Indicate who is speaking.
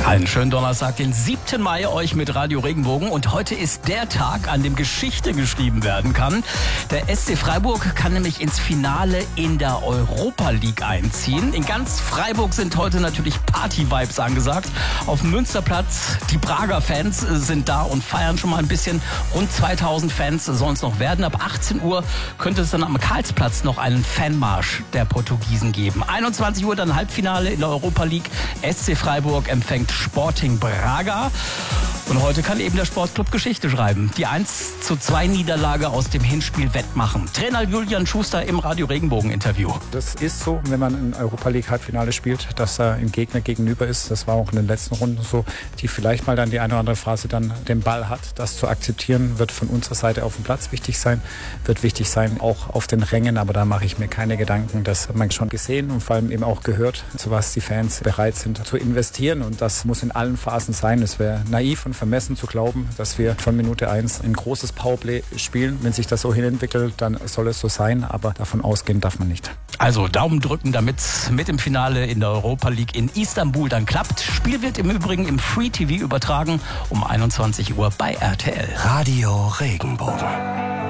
Speaker 1: Einen schönen Donnerstag, den 7. Mai, euch mit Radio Regenbogen. Und heute ist der Tag, an dem Geschichte geschrieben werden kann. Der SC Freiburg kann nämlich ins Finale in der Europa League einziehen. In ganz Freiburg sind heute natürlich Party-Vibes angesagt. Auf dem Münsterplatz, die Prager Fans sind da und feiern schon mal ein bisschen. Rund 2000 Fans sollen es noch werden. Ab 18 Uhr könnte es dann am Karlsplatz noch einen Fanmarsch der Portugiesen geben. 21 Uhr dann Halbfinale in der Europa League. SC Freiburg empfängt Sporting Braga. Und heute kann eben der Sportclub Geschichte schreiben. Die 1:2 Niederlage aus dem Hinspiel wettmachen. Trainer Julian Schuster im Radio Regenbogen Interview.
Speaker 2: Das ist so, wenn man ein Europa League Halbfinale spielt, dass er im Gegner gegenüber ist. Das war auch in den letzten Runden so, die vielleicht mal dann die eine oder andere Phase dann den Ball hat. Das zu akzeptieren, wird von unserer Seite auf dem Platz wichtig sein. Wird wichtig sein, auch auf den Rängen. Aber da mache ich mir keine Gedanken. Das hat man schon gesehen und vor allem eben auch gehört, zu was die Fans bereit sind zu investieren. Und das muss in allen Phasen sein. Es wäre naiv und vermessen zu glauben, dass wir von Minute 1 ein großes Powerplay spielen. Wenn sich das so hinentwickelt, dann soll es so sein, aber davon ausgehen darf man nicht.
Speaker 1: Also Daumen drücken, damit es mit dem Finale in der Europa League in Istanbul dann klappt. Spiel wird im Übrigen im Free TV übertragen um 21 Uhr bei RTL.
Speaker 3: Radio Regenbogen.